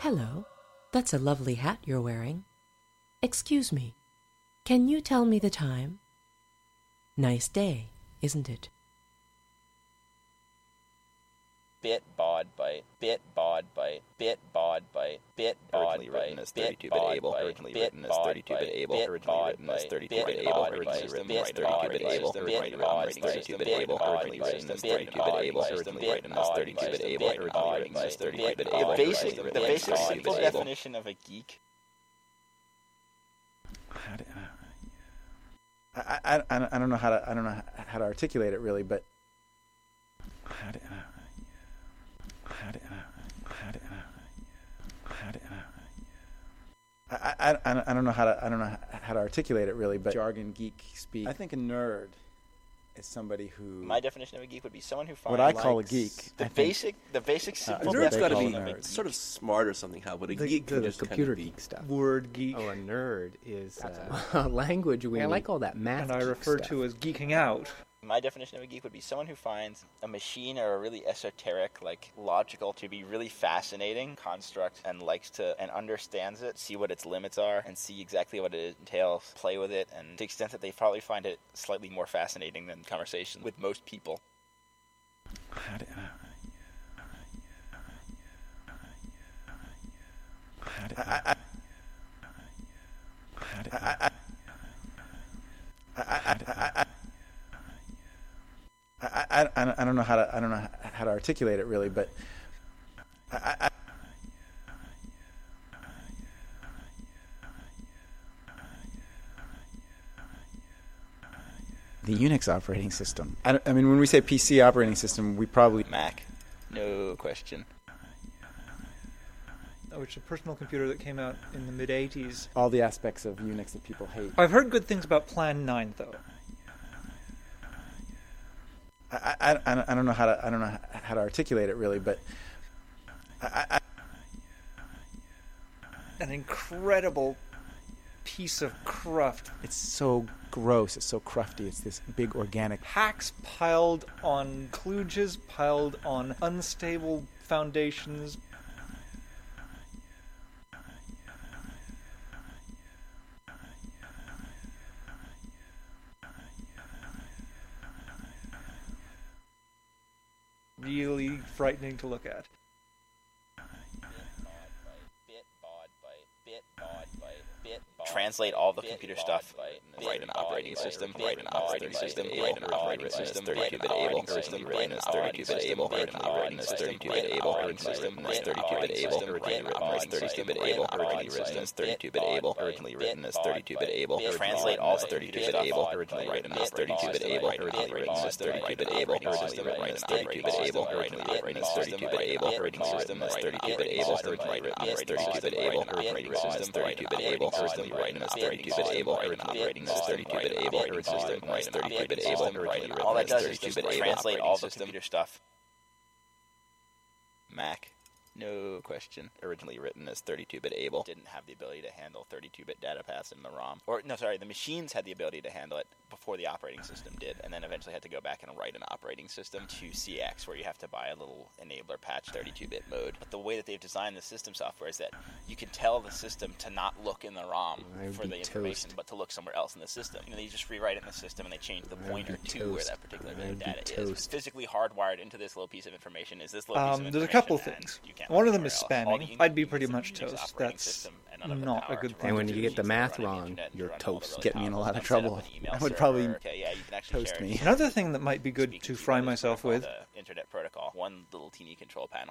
Hello, that's a lovely hat you're wearing. Excuse me, can you tell me the time? Nice day, isn't it? Bit bod byte, bit bod byte, bit bod byte, bit bod byte. Originally written as 32-bit able. Originally written as 32-bit able. Originally written as 32-bit able. Originally written as 32-bit able. Originally written as 32-bit able. Originally written as 32-bit able. Originally written as 32-bit able. Originally written as 32-bit able. The basic simple definition of a geek. I don't know how to articulate it really, but I don't know how to articulate it really, but jargon geek speak. I think a nerd is somebody who. My definition of a geek would be someone who finds what I call a geek. The basic simple. A nerd's got to be nerd. sort of smart or something. How would a geek the just computer kind of geek stuff? Word geek. Oh, a nerd is a language. I like all that math. And I refer to as geeking out. My definition of a geek would be someone who finds a machine or a really esoteric, like logical, to be really fascinating construct and likes to and understands it, see what its limits are, and see exactly what it entails, play with it, and to the extent that they probably find it slightly more fascinating than conversation with most people. I don't know how to articulate it really, but the Unix operating system. I mean, when we say PC operating system, we probably Mac, no question. Which is a personal computer that came out in the mid-'80s. All the aspects of Unix that people hate. I've heard good things about Plan 9, though. I don't know how to articulate it really, but an incredible piece of cruft. It's so gross. It's so crufty. It's this big organic hacks piled on kludges, piled on unstable foundations. Really frightening to look at. Translate all the computer stuff. Write an operating system. Write an operating system. Write an operating system. 32-bit able. Originally written as 32-bit able. Originally written as 32-bit able. Operating system as 32-bit able. Originally written as 32-bit able. Originally written as 32-bit able. Originally written as 32-bit able. Translate all as 32-bit able. Originally written as 32-bit able. Originally written as 32-bit able. Originally written as 32-bit able. Originally written as 32-bit able. Operating system as 32-bit able. Originally written as 32-bit able. Operating system as 32-bit able. Originally written as 32-bit able. Originally written as 32-bit able. Originally system as 32-bit able. Originally all that written as does is just 32-bit able. translate all the computer stuff. Mac, no question. Originally written as 32-bit able. Didn't have the ability to handle 32-bit data paths in the ROM. The machines had the ability to handle it before the operating system did, and then eventually had to go back and write an operating system to CX, where you have to buy a little enabler patch 32-bit mode. But the way that they've designed the system software is that you can tell the system to not look in the ROM for the information, but to look somewhere else in the system. They just rewrite it in the system, and they change the pointer to where that particular bit of data is. It's physically hardwired into this little piece of information. Is this little piece of information? There's a couple things. One of them is spamming. I'd be pretty much toast. That's not a good thing. And when you get the math wrong, you're toast. Get me in a lot of trouble. That would probably toast me. Another thing that might be good to fry myself with. Internet protocol. One little teeny control panel.